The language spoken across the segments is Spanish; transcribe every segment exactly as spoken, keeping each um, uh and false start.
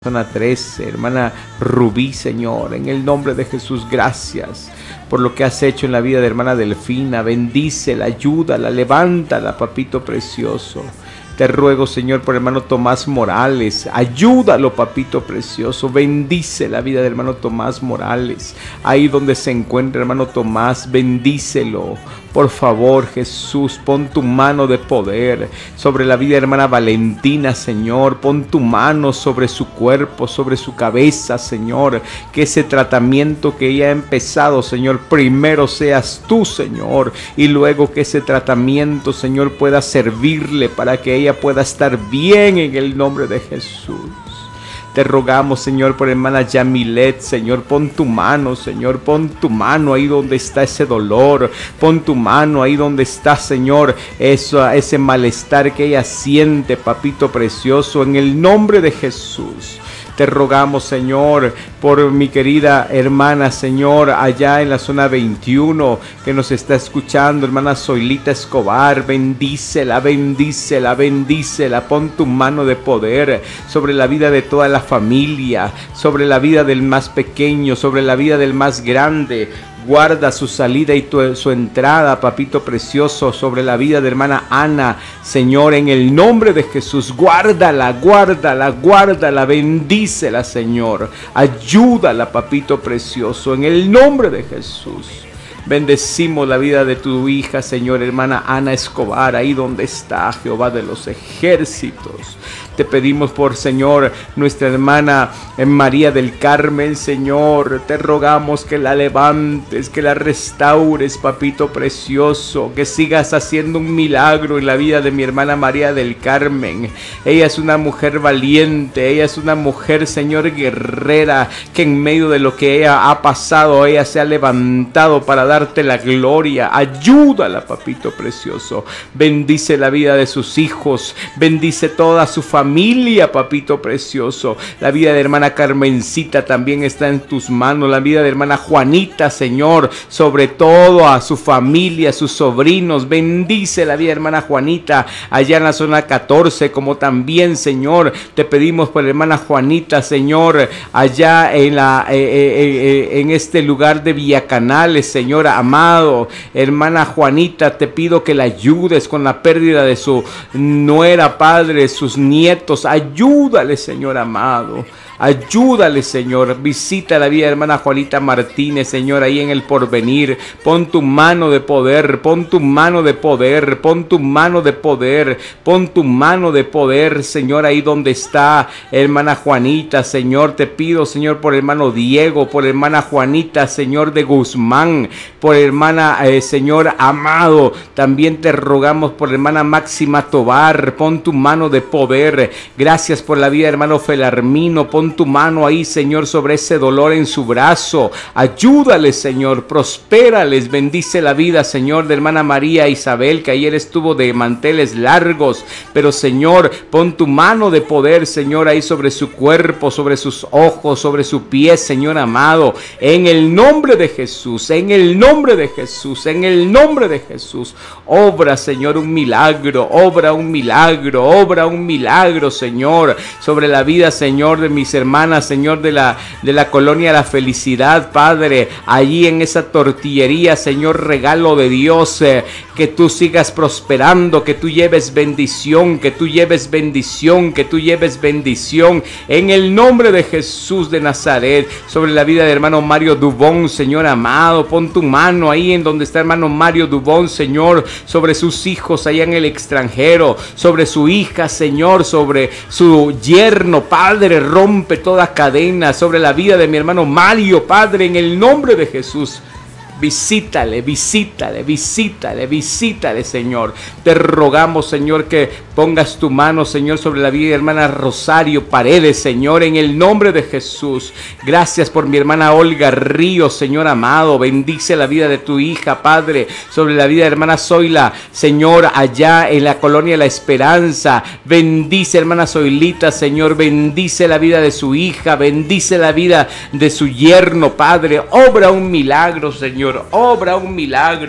Zona trece, hermana Rubí, Señor, en el nombre de Jesús, gracias por lo que has hecho en la vida de hermana Delfina. Bendícela, ayúdala, levántala, papito precioso. Te ruego, Señor, por hermano Tomás Morales, ayúdalo, papito precioso. Bendice la vida de hermano Tomás Morales, ahí donde se encuentra hermano Tomás, bendícelo. Por favor, Jesús, pon tu mano de poder sobre la vida de hermana Valentina, Señor. Pon tu mano sobre su cuerpo, sobre su cabeza, Señor. Que ese tratamiento que ella ha empezado, Señor, primero seas tú, Señor. Y luego que ese tratamiento, Señor, pueda servirle para que ella pueda estar bien en el nombre de Jesús. Te rogamos, Señor, por hermana Yamilet, Señor, pon tu mano, Señor, pon tu mano ahí donde está ese dolor, pon tu mano ahí donde está, Señor, eso, ese malestar que ella siente, papito precioso, en el nombre de Jesús. Te rogamos, Señor, por mi querida hermana, Señor, allá en la zona veintiuno, que nos está escuchando, hermana Zoilita Escobar, bendícela, bendícela, bendícela, pon tu mano de poder sobre la vida de toda la familia, sobre la vida del más pequeño, sobre la vida del más grande. Guarda su salida y tu, su entrada, papito precioso, sobre la vida de hermana Ana, Señor, en el nombre de Jesús. Guárdala, guárdala, guárdala, bendícela, Señor. Ayúdala, papito precioso, en el nombre de Jesús. Bendecimos la vida de tu hija, Señor, hermana Ana Escobar, ahí donde está Jehová de los ejércitos. Te pedimos por, Señor, nuestra hermana María del Carmen, Señor. Te rogamos que la levantes, que la restaures, papito precioso. Que sigas haciendo un milagro en la vida de mi hermana María del Carmen. Ella es una mujer valiente. Ella es una mujer, Señor, guerrera. Que en medio de lo que ella ha pasado, ella se ha levantado para darte la gloria. Ayúdala, papito precioso. Bendice la vida de sus hijos. Bendice toda su familia. Familia, papito precioso. La vida de hermana Carmencita también está en tus manos. La vida de hermana Juanita, Señor, sobre todo a su familia, a sus sobrinos. Bendice la vida de hermana Juanita allá en la zona catorce, como también, Señor, te pedimos por hermana Juanita, Señor, allá en la eh, eh, eh, en este lugar de Villacanales, Señor amado. Hermana Juanita, te pido que la ayudes con la pérdida de su nuera, Padre, sus nietos. Ayúdale, Señor amado. Ayúdale, Señor. Visita la vida de hermana Juanita Martínez, Señor, ahí en el Porvenir. Pon tu mano de poder, pon tu mano de poder, pon tu mano de poder, pon tu mano de poder, Señor, ahí donde está hermana Juanita, Señor. Te pido, Señor, por hermano Diego, por hermana Juanita, Señor de Guzmán, por hermana, eh, Señor amado. También te rogamos por hermana Máxima Tobar. Pon tu mano de poder. Gracias por la vida de hermano Felarmino. Pon tu mano ahí, Señor, sobre ese dolor en su brazo. Ayúdales, Señor, prospérales, bendice la vida, Señor, de hermana María Isabel, que ayer estuvo de manteles largos, pero, Señor, pon tu mano de poder, Señor, ahí sobre su cuerpo, sobre sus ojos, sobre su pie, Señor amado, en el nombre de Jesús, en el nombre de Jesús, en el nombre de Jesús. Obra, Señor, un milagro, obra un milagro, obra un milagro, Señor, sobre la vida, Señor, de mis hermanas, Señor, de la, de la colonia La Felicidad, Padre, allí en esa tortillería, Señor, regalo de Dios, eh, que tú sigas prosperando, que tú lleves bendición, que tú lleves bendición, que tú lleves bendición, en el nombre de Jesús de Nazaret, sobre la vida de hermano Mario Dubón, Señor amado. Pon tu mano ahí en donde está hermano Mario Dubón, Señor, sobre sus hijos allá en el extranjero, sobre su hija, Señor, sobre su yerno, Padre, rompe toda cadena sobre la vida de mi hermano Mario, Padre, en el nombre de Jesús. Visítale, visítale, visítale, visítale, Señor. Te rogamos, Señor, que pongas tu mano, Señor, sobre la vida de hermana Rosario Paredes, Señor, en el nombre de Jesús. Gracias por mi hermana Olga Ríos, Señor amado. Bendice la vida de tu hija, Padre, sobre la vida de hermana Zoila, Señor, allá en la colonia La Esperanza. Bendice, hermana Zoilita, Señor. Bendice la vida de su hija. Bendice la vida de su yerno, Padre. Obra un milagro, Señor. Obra un milagro.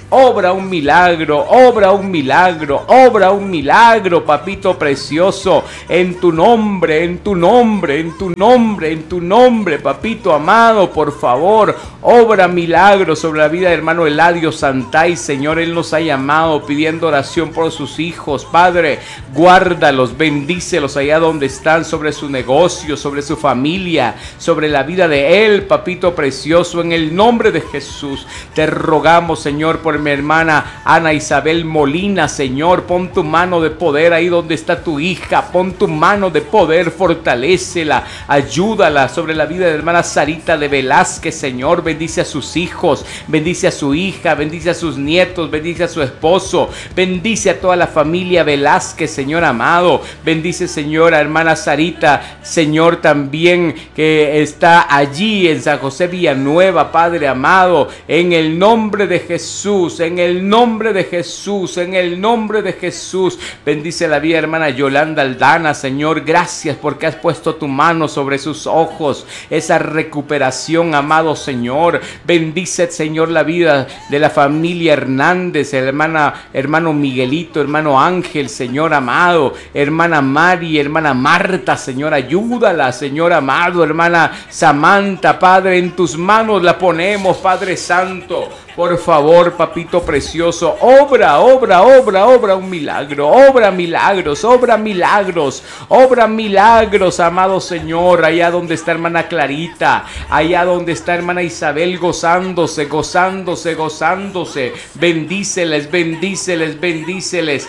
Obra un milagro, obra un milagro, obra un milagro, papito precioso, en tu nombre, en tu nombre, en tu nombre, en tu nombre, papito amado, por favor, obra milagro sobre la vida del hermano Eladio Santay, Señor, él nos ha llamado pidiendo oración por sus hijos, Padre, guárdalos, bendícelos allá donde están, sobre su negocio, sobre su familia, sobre la vida de él, papito precioso, en el nombre de Jesús, te rogamos, Señor, por mi hermana Ana Isabel Molina, Señor, pon tu mano de poder ahí donde está tu hija, pon tu mano de poder, fortalécela, ayúdala sobre la vida de la hermana Sarita de Velázquez, Señor, bendice a sus hijos, bendice a su hija, bendice a sus nietos, bendice a su esposo, bendice a toda la familia Velázquez, Señor amado, bendice, Señor, a hermana Sarita, Señor, también que está allí en San José Villanueva, Padre amado, en el nombre de Jesús, en el nombre de Jesús, en el nombre de Jesús, bendice la vida hermana Yolanda Aldana, Señor, gracias porque has puesto tu mano sobre sus ojos, esa recuperación, amado Señor, bendice, Señor, la vida de la familia Hernández, hermana, hermano Miguelito, hermano Ángel, Señor amado, hermana Mari, hermana Marta, Señor, ayúdala, Señor amado, hermana Samantha, Padre, en tus manos la ponemos, Padre Santo, por favor, papito precioso, obra, obra, obra, obra un milagro, obra milagros, obra milagros, obra milagros, amado Señor, allá donde está hermana Clarita, allá donde está hermana Isabel gozándose, gozándose, gozándose, bendíceles, bendíceles, bendíceles.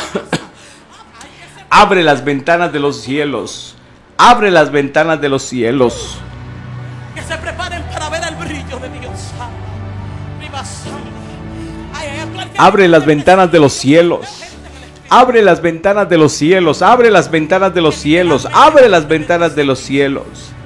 Abre las ventanas de los cielos, abre las ventanas de los cielos. Que se preparen para ver el brillo de Dios. Abre las ventanas de los cielos. Abre las ventanas de los cielos. Abre las ventanas de los cielos. Abre las ventanas de los cielos.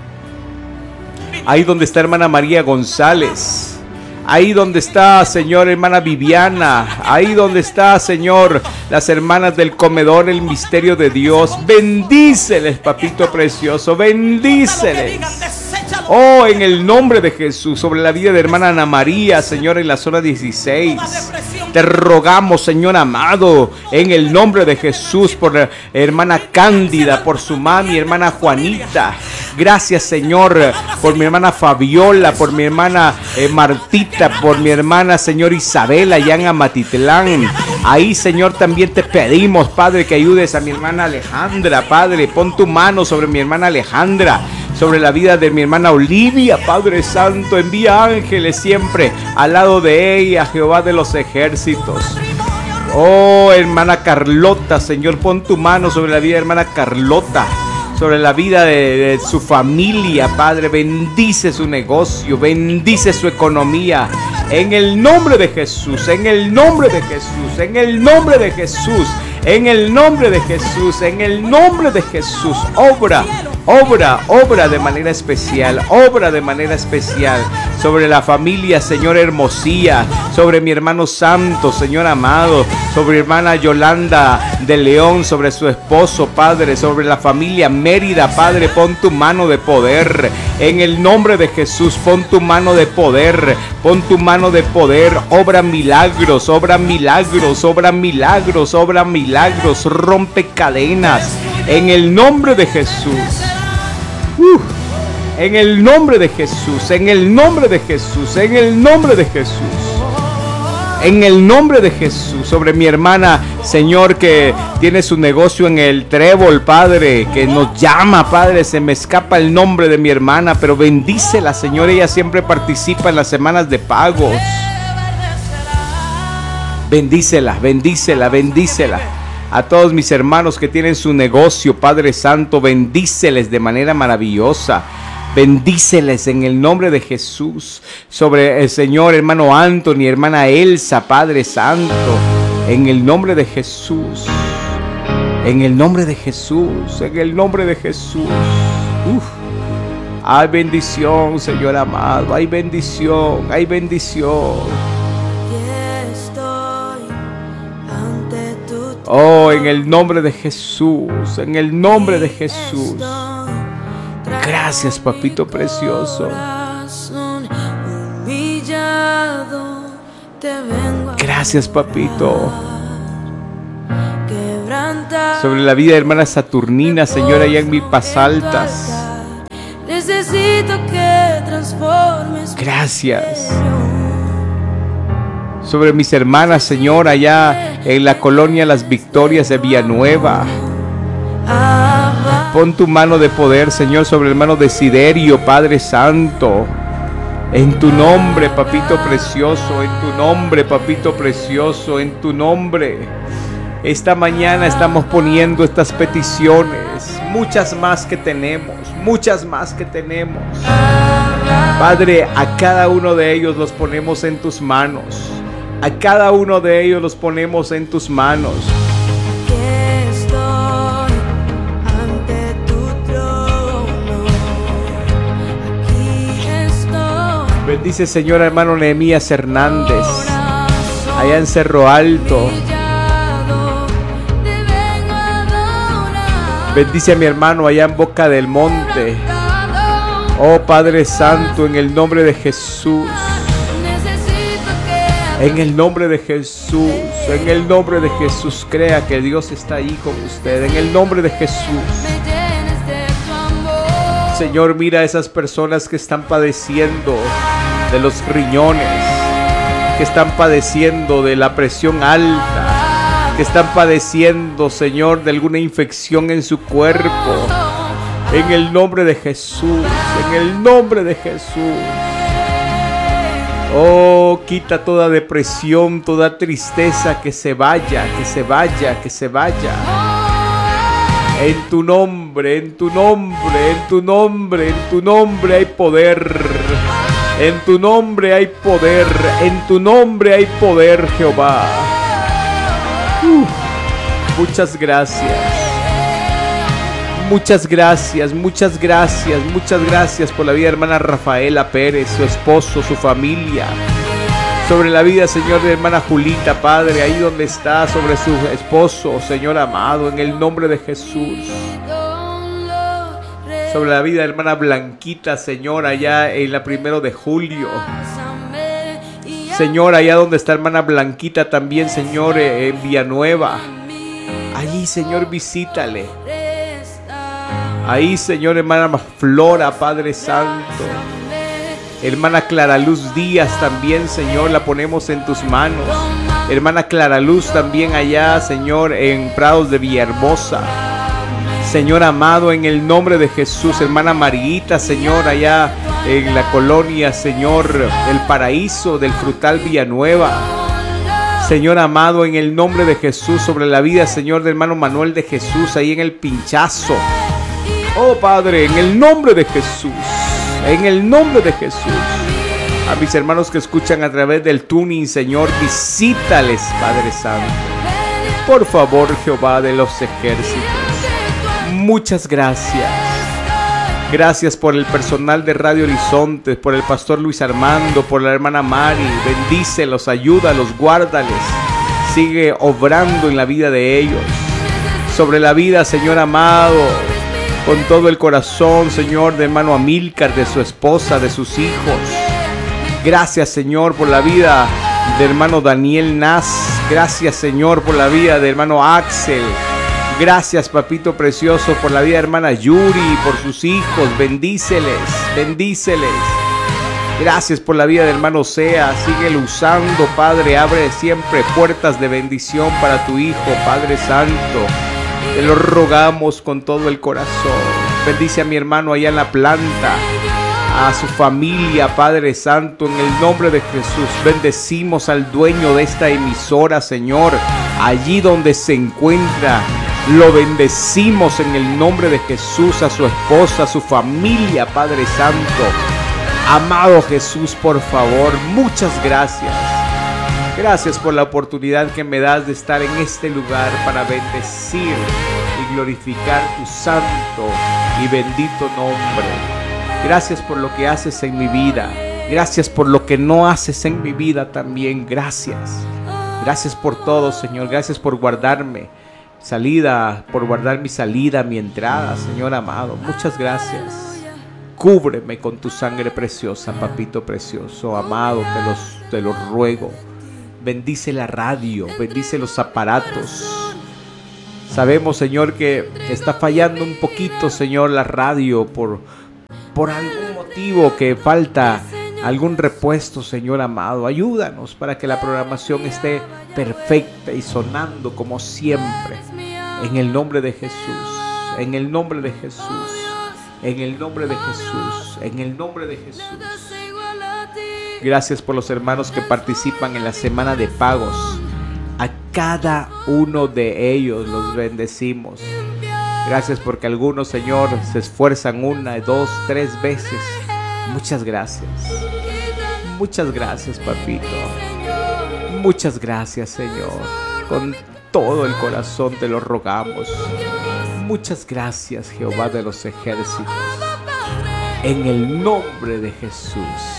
Ahí donde está hermana María González. Ahí donde está, Señor, hermana Viviana. Ahí donde está, Señor, las hermanas del comedor, el misterio de Dios. Bendíceles, papito precioso. Bendíceles. Oh, en el nombre de Jesús, sobre la vida de hermana Ana María, Señor, en la zona dieciséis. Te rogamos, Señor amado, en el nombre de Jesús, por la hermana Cándida, por su mami, hermana Juanita. Gracias, Señor, por mi hermana Fabiola, por mi hermana eh, Martita, por mi hermana, Señor, Isabela, allá en Amatitlán. Ahí, Señor, también te pedimos, Padre, que ayudes a mi hermana Alejandra, Padre. Pon tu mano sobre mi hermana Alejandra, sobre la vida de mi hermana Olivia, Padre Santo. Envía ángeles siempre al lado de ella, Jehová de los ejércitos. Oh, hermana Carlota, Señor, pon tu mano sobre la vida de hermana Carlota, sobre la vida de, de su familia, Padre. Bendice su negocio, bendice su economía. En el nombre de Jesús, en el nombre de Jesús, en el nombre de Jesús, en el nombre de Jesús, en el nombre de Jesús, obra, obra, obra de manera especial, obra de manera especial sobre la familia, Señor Hermosía, sobre mi hermano Santo, Señor amado, sobre mi hermana Yolanda de León, sobre su esposo, Padre, sobre la familia Mérida, Padre, pon tu mano de poder, en el nombre de Jesús, pon tu mano de poder, pon tu mano de poder, obra milagros, obra milagros, obra milagros, obra milagros, rompe cadenas, en el nombre de Jesús. Uh, en el nombre de Jesús, en el nombre de Jesús, en el nombre de Jesús, en el nombre de Jesús, sobre mi hermana, Señor, que tiene su negocio en el Trébol, Padre, que nos llama, Padre, se me escapa el nombre de mi hermana, pero bendícela, Señor, ella siempre participa en las semanas de pagos. Bendícela, bendícela, bendícela. A todos mis hermanos que tienen su negocio, Padre Santo, bendíceles de manera maravillosa. Bendíceles en el nombre de Jesús. Sobre el Señor, hermano Anthony, hermana Elsa, Padre Santo, en el nombre de Jesús. En el nombre de Jesús, en el nombre de Jesús. Uf. Hay bendición, Señor amado, hay bendición, hay bendición. Oh, en el nombre de Jesús, en el nombre de Jesús. Gracias, papito precioso. Gracias, papito. Sobre la vida de hermana Saturnina, Señor, allá en Milpas Altas. Necesito que transformes. Gracias. Sobre mis hermanas, Señor, allá en la colonia Las Victorias de Villanueva. Pon tu mano de poder, Señor, sobre el hermano Desiderio, Padre Santo. En tu nombre, papito precioso, en tu nombre, papito precioso, en tu nombre. Esta mañana estamos poniendo estas peticiones, muchas más que tenemos, muchas más que tenemos. Padre, a cada uno de ellos los ponemos en tus manos. A cada uno de ellos los ponemos en tus manos. Que estoy ante tu trono. Aquí estoy. Bendice, Señor, hermano Nehemías Hernández, allá en Cerro Alto. Bendice a mi hermano allá en Boca del Monte. Oh Padre Santo, en el nombre de Jesús. En el nombre de Jesús, en el nombre de Jesús, crea que Dios está ahí con usted. En el nombre de Jesús. Señor, mira a esas personas que están padeciendo de los riñones, que están padeciendo de la presión alta, que están padeciendo, Señor, de alguna infección en su cuerpo. En el nombre de Jesús, en el nombre de Jesús. Oh, quita toda depresión, toda tristeza, que se vaya, que se vaya, que se vaya. En tu nombre, en tu nombre, en tu nombre, en tu nombre hay poder. En tu nombre hay poder, en tu nombre hay poder, Jehová. Uh, muchas gracias. Muchas gracias, muchas gracias, muchas gracias por la vida de hermana Rafaela Pérez, su esposo, su familia. Sobre la vida, Señor, de hermana Julita, Padre, ahí donde está, sobre su esposo, Señor amado, en el nombre de Jesús. Sobre la vida de hermana Blanquita, Señor, allá en la primero de julio. Señor, allá donde está hermana Blanquita también, Señor, en Villanueva. Allí, Señor, visítale. Ahí, Señor, hermana Flora, Padre Santo. Hermana Clara Luz Díaz también, Señor, la ponemos en tus manos. Hermana Clara Luz también allá, Señor, en Prados de Villahermosa. Señor amado, en el nombre de Jesús. Hermana Mariguita, Señor, allá en la colonia, Señor, El Paraíso del Frutal Villanueva. Señor amado, en el nombre de Jesús, sobre la vida, Señor, del hermano Manuel de Jesús, ahí en El Pinchazo. Oh Padre, en el nombre de Jesús, en el nombre de Jesús. A mis hermanos que escuchan a través del tuning, Señor, visítales, Padre Santo. Por favor, Jehová de los ejércitos. Muchas gracias. Gracias por el personal de Radio Horizonte, por el pastor Luis Armando, por la hermana Mari. Bendícelos, ayúdalos, guárdales. Sigue obrando en la vida de ellos. Sobre la vida, Señor amado, con todo el corazón, Señor, de hermano Amílcar, de su esposa, de sus hijos. Gracias, Señor, por la vida de hermano Daniel Naz. Gracias, Señor, por la vida de hermano Axel. Gracias, papito precioso, por la vida de hermana Yuri, por sus hijos. Bendíceles, bendíceles. Gracias por la vida de hermano Sea. Síguelo usando, Padre. Abre siempre puertas de bendición para tu hijo, Padre Santo. Te lo rogamos con todo el corazón. Bendice a mi hermano allá en la planta, a su familia, Padre Santo, en el nombre de Jesús. Bendecimos al dueño de esta emisora, Señor, allí donde se encuentra. Lo bendecimos en el nombre de Jesús, a su esposa, a su familia, Padre Santo. Amado Jesús, por favor, muchas gracias. Gracias por la oportunidad que me das de estar en este lugar para bendecir y glorificar tu santo y bendito nombre. Gracias por lo que haces en mi vida. Gracias por lo que no haces en mi vida también. Gracias. Gracias por todo, Señor. Gracias por guardarme. Salida, por guardar mi salida, mi entrada, Señor amado. Muchas gracias. Cúbreme con tu sangre preciosa, papito precioso, amado. Te los, te los ruego. bendice la radio, bendice los aparatos. Sabemos, Señor, que está fallando un poquito, Señor, la radio por, por algún motivo, que falta algún repuesto, Señor amado. Ayúdanos para que la programación esté perfecta y sonando como siempre. En el nombre de Jesús, en el nombre de Jesús, en el nombre de Jesús, en el nombre de Jesús. Gracias por los hermanos que participan en la semana de pagos. A cada uno de ellos los bendecimos. Gracias porque algunos, Señor, se esfuerzan una, dos, tres veces. Muchas gracias. Muchas gracias, papito. Muchas gracias, Señor. Con todo el corazón te lo rogamos. Muchas gracias, Jehová de los ejércitos. En el nombre de Jesús.